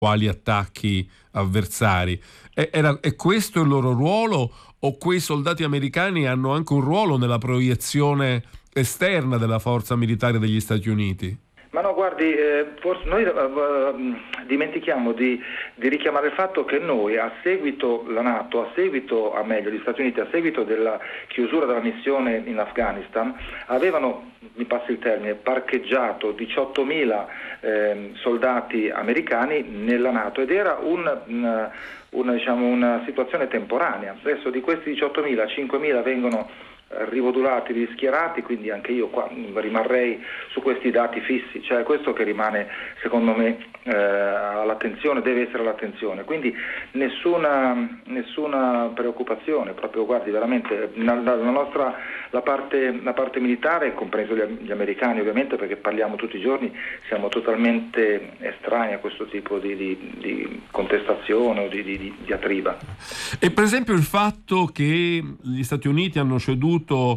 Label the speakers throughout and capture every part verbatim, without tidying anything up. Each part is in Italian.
Speaker 1: quali attacchi avversari. E, era, è questo il loro ruolo, o quei soldati americani hanno anche un ruolo nella proiezione esterna della forza militare degli Stati Uniti?
Speaker 2: Ma no, guardi, eh, forse noi uh, dimentichiamo di, di richiamare il fatto che noi, a seguito, la NATO, a seguito, a meglio, gli Stati Uniti, a seguito della chiusura della missione in Afghanistan, avevano, mi passi il termine, parcheggiato diciottomila eh, soldati americani nella NATO, ed era un... una, una, diciamo, una situazione temporanea. Adesso di questi diciottomila, cinquemila vengono rimodulati, rischierati, quindi anche io qua rimarrei su questi dati fissi, cioè questo che rimane secondo me eh, all'attenzione, deve essere all'attenzione, quindi nessuna, nessuna preoccupazione, proprio guardi veramente la, la nostra la parte, la parte militare, compreso gli, gli americani ovviamente, perché parliamo tutti i giorni, siamo totalmente estranei a questo tipo di, di, di contestazione o di, di, di diatriba.
Speaker 1: E per esempio il fatto che gli Stati Uniti hanno ceduto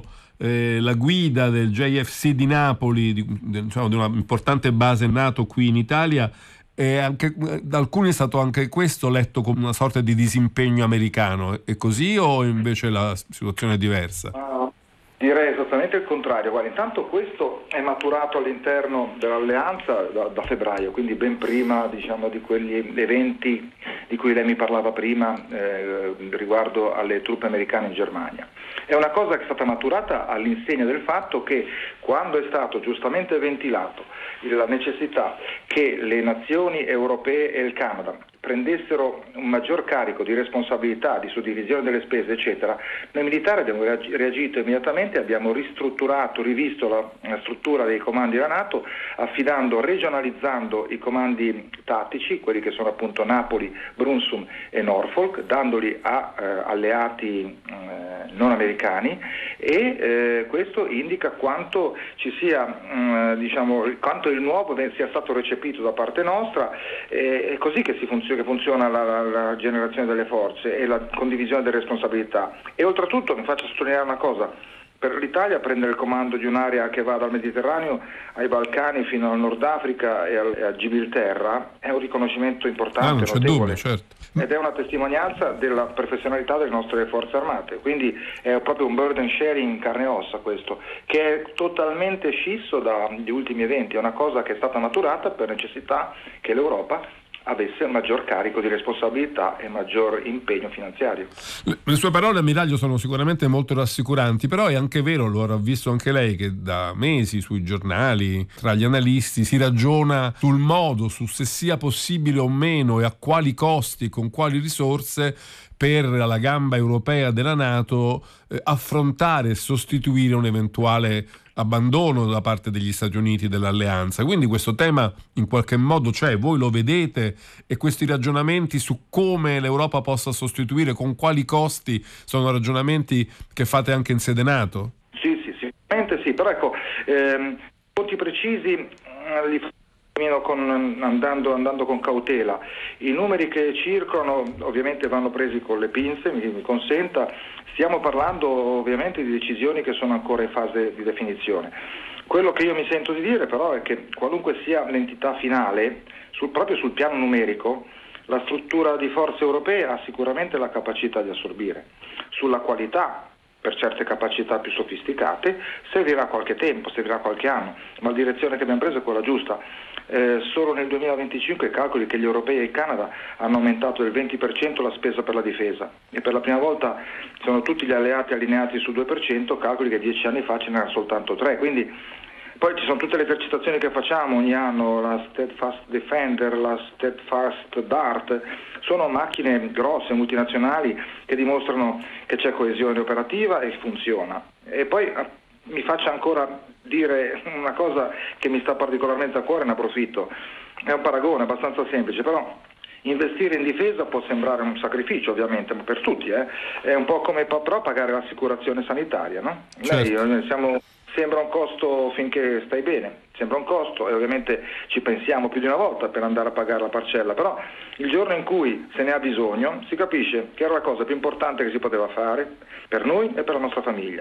Speaker 1: Eh, la guida del J F C di Napoli, di, diciamo, di una importante base NATO qui in Italia, e anche, da alcuni è stato anche questo letto come una sorta di disimpegno americano. È così o invece la situazione è diversa?
Speaker 2: Uh, direi esattamente il contrario. Guarda, intanto questo è maturato all'interno dell'alleanza da, da febbraio, quindi ben prima, diciamo, di quegli eventi di cui lei mi parlava prima eh, riguardo alle truppe americane in Germania. È una cosa che è stata maturata all'insegna del fatto che quando è stato giustamente ventilato la necessità che le nazioni europee e il Canada prendessero un maggior carico di responsabilità, di suddivisione delle spese, eccetera, noi militari abbiamo reagito immediatamente, abbiamo ristrutturato, rivisto la, la struttura dei comandi della NATO, affidando, regionalizzando i comandi tattici, quelli che sono appunto Napoli, Brunsum e Norfolk, dandoli a eh, alleati eh, non americani, e eh, questo indica quanto ci sia, mh, diciamo, quanto il nuovo sia stato recepito da parte nostra. Eh, è così che si funziona, che funziona la, la, la generazione delle forze e la condivisione delle responsabilità. E oltretutto mi faccio sottolineare una cosa: per l'Italia prendere il comando di un'area che va dal Mediterraneo ai Balcani fino al Nord Africa e, al, e a Gibilterra è un riconoscimento importante,
Speaker 1: ah, non c'è
Speaker 2: notevole,
Speaker 1: dubbio, certo.
Speaker 2: ed è una testimonianza della professionalità delle nostre forze armate, quindi è proprio un burden sharing in carne e ossa questo, che è totalmente scisso dagli ultimi eventi, è una cosa che è stata maturata per necessità che l'Europa avesse maggior carico di responsabilità e maggior impegno finanziario.
Speaker 1: Le sue parole, ammiraglio, sono sicuramente molto rassicuranti, però è anche vero, lo avrà visto anche lei, che da mesi sui giornali, tra gli analisti, si ragiona sul modo, su se sia possibile o meno e a quali costi, con quali risorse, per la gamba europea della NATO eh, affrontare e sostituire un eventuale abbandono da parte degli Stati Uniti dell'alleanza. Quindi questo tema in qualche modo c'è, voi lo vedete, e questi ragionamenti su come l'Europa possa sostituire, con quali costi, sono ragionamenti che fate anche in sede NATO?
Speaker 2: Sì, sì, sicuramente sì, però ecco, ehm, punti precisi eh, li Con, andando, andando con cautela. I numeri che circolano ovviamente vanno presi con le pinze, mi, mi consenta, stiamo parlando ovviamente di decisioni che sono ancora in fase di definizione. Quello che io mi sento di dire però è che qualunque sia l'entità finale, sul, proprio sul piano numerico, la struttura di forze europee ha sicuramente la capacità di assorbire. Sulla qualità, per certe capacità più sofisticate, servirà qualche tempo, servirà qualche anno, ma la direzione che abbiamo preso è quella giusta. Eh, solo nel duemilaventicinque calcoli che gli europei e il Canada hanno aumentato del venti per cento la spesa per la difesa, e per la prima volta sono tutti gli alleati allineati sul due per cento, calcoli che dieci anni fa ce n'era soltanto tre, quindi poi ci sono tutte le esercitazioni che facciamo ogni anno, la Steadfast Defender, la Steadfast Dart, sono macchine grosse, multinazionali, che dimostrano che c'è coesione operativa e funziona. E poi mi faccia ancora dire una cosa che mi sta particolarmente a cuore, ne approfitto. È un paragone abbastanza semplice, però investire in difesa può sembrare un sacrificio, ovviamente, ma per tutti, eh? È un po' come però pagare l'assicurazione sanitaria, no?
Speaker 1: Certo.
Speaker 2: Noi siamo, sembra un costo finché stai bene, sembra un costo, e ovviamente ci pensiamo più di una volta per andare a pagare la parcella, però il giorno in cui se ne ha bisogno si capisce che era la cosa più importante che si poteva fare per noi e per la nostra famiglia.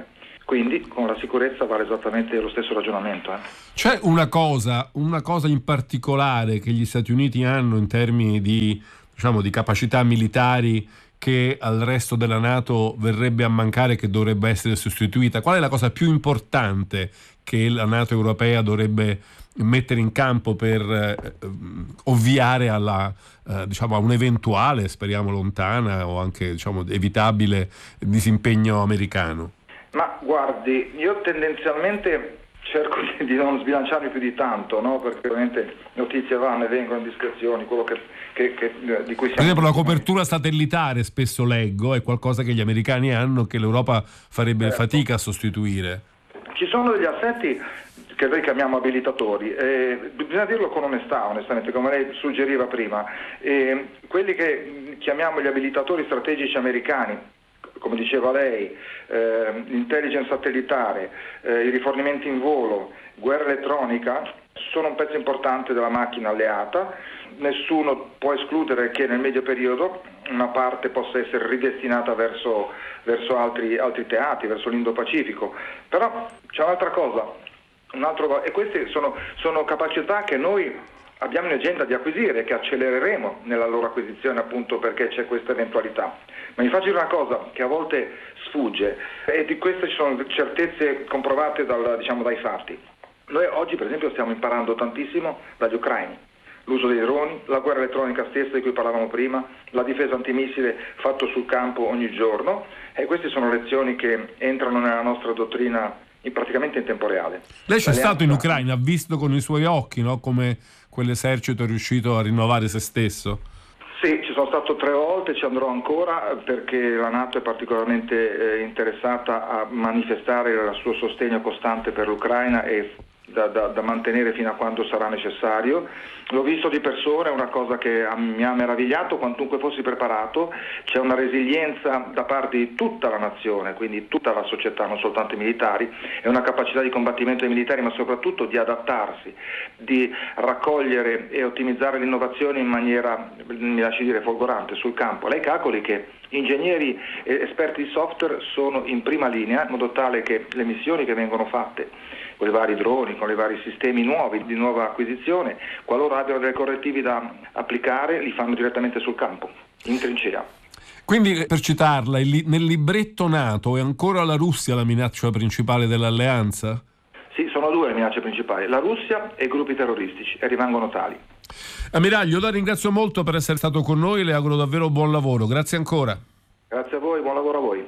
Speaker 2: Quindi con la sicurezza vale esattamente lo stesso ragionamento. Eh.
Speaker 1: C'è una cosa, una cosa in particolare che gli Stati Uniti hanno in termini di, diciamo, di capacità militari che al resto della NATO verrebbe a mancare, che dovrebbe essere sostituita? Qual è la cosa più importante che la NATO europea dovrebbe mettere in campo per eh, ovviare alla, eh, diciamo, a un'eventuale, speriamo lontana o anche, diciamo, evitabile disimpegno americano?
Speaker 2: Ma guardi, io tendenzialmente cerco di non sbilanciarmi più di tanto, no? Perché ovviamente notizie vanno e vengono, indiscrezioni, quello che, che, che, di cui siamo...
Speaker 1: Per esempio la copertura satellitare, spesso leggo, è qualcosa che gli americani hanno, che l'Europa farebbe certo. fatica a sostituire.
Speaker 2: Ci sono degli assetti che noi chiamiamo abilitatori, eh, bisogna dirlo con onestà, onestamente, come lei suggeriva prima, eh, quelli che chiamiamo gli abilitatori strategici americani, come diceva lei, eh, l'intelligence satellitare, eh, i rifornimenti in volo, guerra elettronica, sono un pezzo importante della macchina alleata. Nessuno può escludere che nel medio periodo una parte possa essere ridestinata verso, verso altri, altri teatri, verso l'Indo-Pacifico. Però c'è un'altra cosa, un altro, e queste sono, sono capacità che noi abbiamo in agenda di acquisire, che accelereremo nella loro acquisizione, appunto perché c'è questa eventualità. Ma mi faccio dire una cosa che a volte sfugge, e di queste ci sono certezze comprovate dal, diciamo, dai fatti. Noi oggi per esempio stiamo imparando tantissimo dagli ucraini, l'uso dei droni, la guerra elettronica stessa di cui parlavamo prima, la difesa antimissile fatto sul campo ogni giorno, e queste sono lezioni che entrano nella nostra dottrina in praticamente in tempo reale.
Speaker 1: Lei c'è stato in Ucraina, ha visto con i suoi occhi, no, come quell'esercito è riuscito a rinnovare se stesso?
Speaker 2: Sì, ci sono stato tre volte, ci andrò ancora perché la NATO è particolarmente eh, interessata a manifestare il suo sostegno costante per l'Ucraina e da, da, da mantenere fino a quando sarà necessario. L'ho visto di persona, è una cosa che mi ha meravigliato, quantunque fossi preparato. C'è una resilienza da parte di tutta la nazione, quindi tutta la società, non soltanto i militari, e una capacità di combattimento dei militari, ma soprattutto di adattarsi, di raccogliere e ottimizzare l'innovazione in maniera, mi lasci dire, folgorante sul campo. Lei calcoli che ingegneri e esperti di software sono in prima linea, in modo tale che le missioni che vengono fatte con i vari droni, con i vari sistemi nuovi di nuova acquisizione, qualora abbiano dei correttivi da applicare, li fanno direttamente sul campo, in trincea.
Speaker 1: Quindi, per citarla, nel libretto NATO è ancora la Russia la minaccia principale dell'alleanza?
Speaker 2: Sì, sono due le minacce principali, la Russia e i gruppi terroristici, e rimangono tali.
Speaker 1: Ammiraglio, la ringrazio molto per essere stato con noi, le auguro davvero buon lavoro, grazie ancora.
Speaker 2: Grazie a voi, buon lavoro a voi.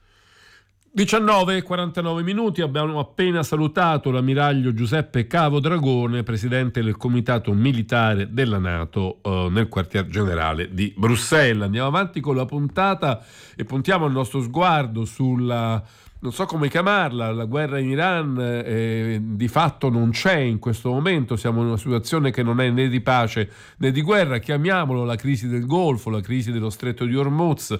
Speaker 1: diciannove e quarantanove minuti, abbiamo appena salutato l'ammiraglio Giuseppe Cavo Dragone, presidente del comitato militare della NATO eh, nel quartier generale di Bruxelles. Andiamo avanti con la puntata e puntiamo il nostro sguardo sulla, non so come chiamarla, la guerra in Iran. Eh, di fatto non c'è in questo momento, siamo in una situazione che non è né di pace né di guerra, chiamiamolo la crisi del Golfo, la crisi dello stretto di Hormuz.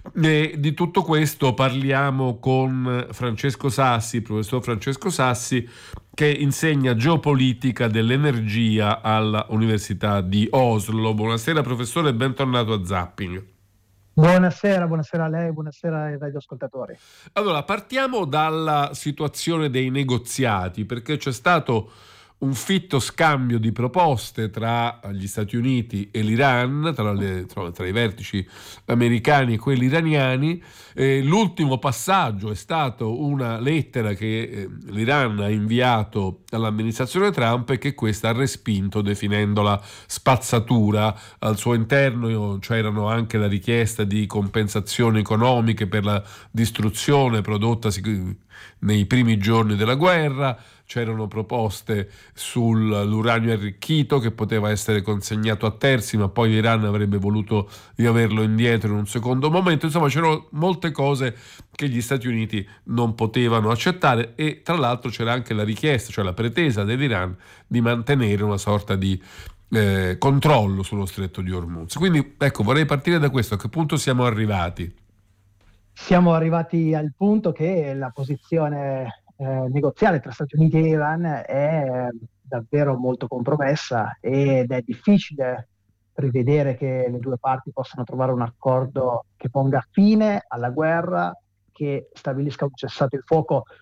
Speaker 1: E di tutto questo parliamo con Francesco Sassi, il professor Francesco Sassi, che insegna geopolitica dell'energia all'Università di Oslo. Buonasera professore e bentornato a Zapping.
Speaker 3: Buonasera, buonasera a lei, buonasera ai radioascoltatori.
Speaker 1: Allora, partiamo dalla situazione dei negoziati, perché c'è stato un fitto scambio di proposte tra gli Stati Uniti e l'Iran, tra, le, tra, tra i vertici americani e quelli iraniani. Eh, l'ultimo passaggio è stato una lettera che eh, l'Iran ha inviato all'amministrazione Trump e che questa ha respinto definendola spazzatura. Al suo interno c'erano anche la richiesta di compensazioni economiche per la distruzione prodotta nei primi giorni della guerra, c'erano proposte sull'uranio arricchito che poteva essere consegnato a terzi, ma poi l'Iran avrebbe voluto riaverlo indietro in un secondo momento. Insomma, c'erano molte cose che gli Stati Uniti non potevano accettare, e tra l'altro c'era anche la richiesta, cioè la pretesa dell'Iran di mantenere una sorta di eh, controllo sullo stretto di Hormuz. Quindi ecco, vorrei partire da questo: a che punto siamo arrivati?
Speaker 3: Siamo arrivati al punto che la posizione eh, negoziale tra Stati Uniti e Iran è davvero molto compromessa ed è difficile prevedere che le due parti possano trovare un accordo che ponga fine alla guerra, che stabilisca un cessate il fuoco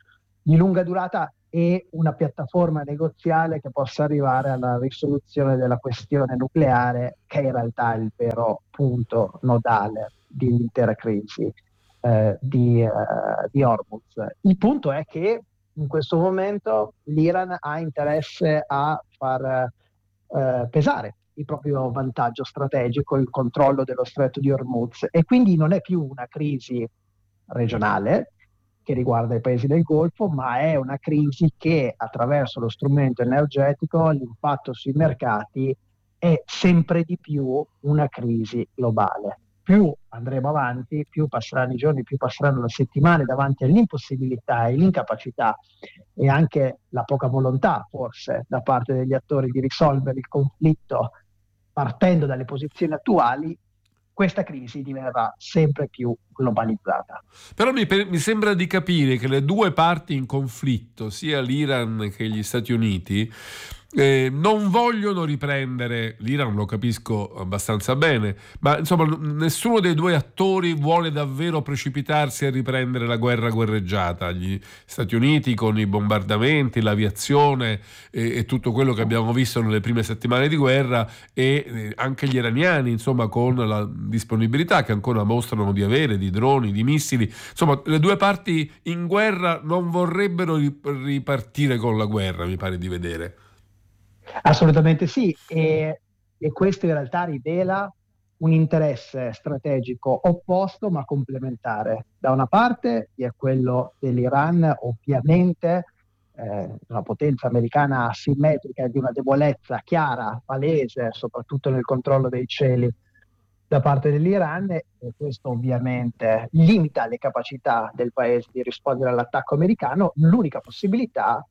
Speaker 3: di lunga durata e una piattaforma negoziale che possa arrivare alla risoluzione della questione nucleare, che in realtà è il vero punto nodale dell'intera crisi eh, di, eh, di Hormuz. Il punto è che in questo momento l'Iran ha interesse a far eh, pesare il proprio vantaggio strategico, il controllo dello stretto di Hormuz, e quindi non è più una crisi regionale che riguarda i paesi del Golfo, ma è una crisi che attraverso lo strumento energetico, l'impatto sui mercati, è sempre di più una crisi globale. Più andremo avanti, più passeranno i giorni, più passeranno le settimane davanti all'impossibilità e l'incapacità e anche la poca volontà, forse, da parte degli attori di risolvere il conflitto partendo dalle posizioni attuali, questa crisi diverrà sempre più globalizzata.
Speaker 1: Però mi, mi sembra di capire che le due parti in conflitto, sia l'Iran che gli Stati Uniti, eh, non vogliono riprendere, l'Iran lo capisco abbastanza bene, ma insomma nessuno dei due attori vuole davvero precipitarsi a riprendere la guerra guerreggiata. Gli Stati Uniti con i bombardamenti, l'aviazione e, e tutto quello che abbiamo visto nelle prime settimane di guerra, e eh, anche gli iraniani, insomma, con la disponibilità che ancora mostrano di avere di droni, di missili. Insomma, le due parti in guerra non vorrebbero ripartire con la guerra, mi pare di vedere.
Speaker 3: Assolutamente sì, e, e questo in realtà rivela un interesse strategico opposto ma complementare. Da una parte è quello dell'Iran, ovviamente eh, una potenza americana asimmetrica, di una debolezza chiara, palese, soprattutto nel controllo dei cieli da parte dell'Iran, e questo ovviamente limita le capacità del paese di rispondere all'attacco americano. L'unica possibilità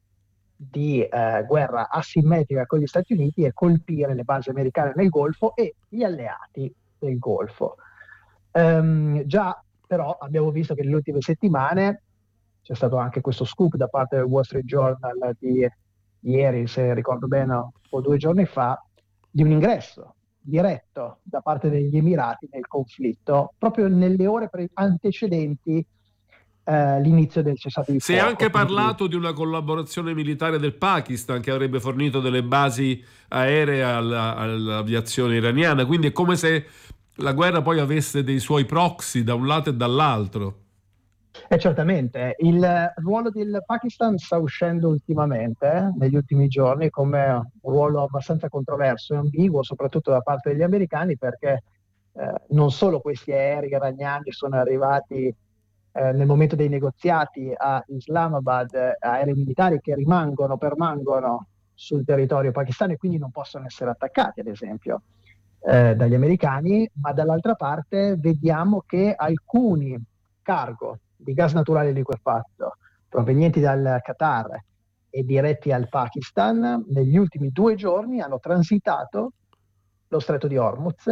Speaker 3: di eh, guerra asimmetrica con gli Stati Uniti è colpire le basi americane nel Golfo e gli alleati del Golfo. Um, già però abbiamo visto che nelle ultime settimane c'è stato anche questo scoop da parte del Wall Street Journal di ieri, se ricordo bene, o due giorni fa, di un ingresso diretto da parte degli Emirati nel conflitto, proprio nelle ore pre- antecedenti Uh, l'inizio del cessate il fuoco.
Speaker 1: Si è anche parlato di una collaborazione militare del Pakistan che avrebbe fornito delle basi aeree alla, all'aviazione iraniana, quindi è come se la guerra poi avesse dei suoi proxy da un lato e dall'altro.
Speaker 3: E certamente il ruolo del Pakistan sta uscendo ultimamente, eh, negli ultimi giorni, come un ruolo abbastanza controverso e ambiguo, soprattutto da parte degli americani, perché eh, non solo questi aerei iraniani sono arrivati Eh, nel momento dei negoziati a Islamabad, eh, aerei militari che rimangono, permangono sul territorio pakistano e quindi non possono essere attaccati, ad esempio, eh, dagli americani, ma dall'altra parte vediamo che alcuni cargo di gas naturale liquefatto provenienti dal Qatar e diretti al Pakistan negli ultimi due giorni hanno transitato lo stretto di Hormuz.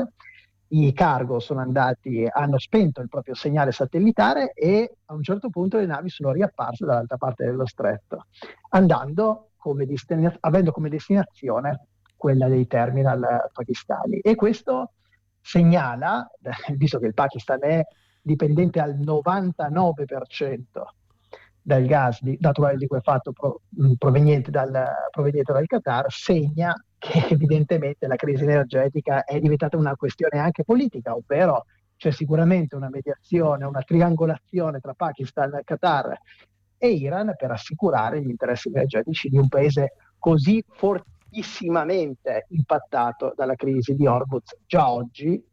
Speaker 3: I cargo sono andati, hanno spento il proprio segnale satellitare e a un certo punto le navi sono riapparse dall'altra parte dello stretto, andando come destina- avendo come destinazione quella dei terminal pakistani. E questo segnala, visto che il Pakistan è dipendente al novantanove per cento dal gas di, naturale liquefatto pro, proveniente, dal, proveniente dal Qatar, segna che evidentemente la crisi energetica è diventata una questione anche politica, ovvero c'è sicuramente una mediazione, una triangolazione tra Pakistan, Qatar e Iran per assicurare gli interessi energetici di un paese così fortissimamente impattato dalla crisi di Hormuz già oggi,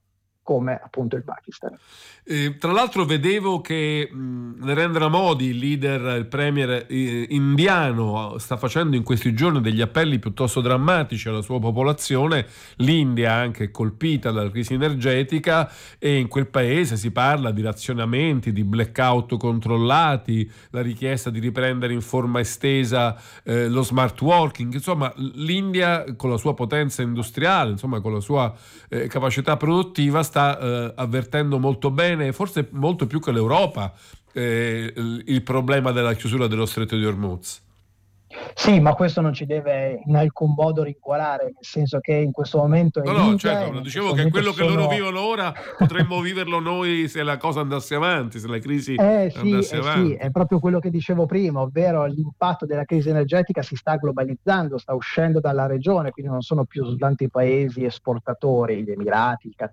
Speaker 3: come appunto il Pakistan.
Speaker 1: Eh, tra l'altro vedevo che mh, Narendra Modi, il leader, il premier eh, indiano, sta facendo in questi giorni degli appelli piuttosto drammatici alla sua popolazione. L'India anche è colpita dalla crisi energetica e in quel paese si parla di razionamenti, di blackout controllati, la richiesta di riprendere in forma estesa eh, lo smart working. Insomma, l'India con la sua potenza industriale, insomma con la sua eh, capacità produttiva sta Eh, avvertendo molto bene, forse molto più che l'Europa, eh, il problema della chiusura dello stretto di Hormuz.
Speaker 3: Sì, ma questo non ci deve in alcun modo rincuorare, nel senso che in questo momento è
Speaker 1: No, no,
Speaker 3: Libia
Speaker 1: certo,
Speaker 3: e
Speaker 1: lo
Speaker 3: in
Speaker 1: dicevo
Speaker 3: questo
Speaker 1: che
Speaker 3: momento
Speaker 1: quello che loro
Speaker 3: sono...
Speaker 1: vivono ora potremmo viverlo noi se la cosa andasse avanti, se la crisi
Speaker 3: Eh sì,
Speaker 1: andasse
Speaker 3: eh sì,
Speaker 1: avanti.
Speaker 3: è proprio quello che dicevo prima, ovvero l'impatto della crisi energetica si sta globalizzando, sta uscendo dalla regione, quindi non sono più soltanto i paesi esportatori, gli Emirati, il Qatar,